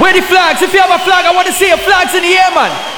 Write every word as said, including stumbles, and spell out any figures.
Where the flags? If you have a flag, I want to see your flags in the air, man.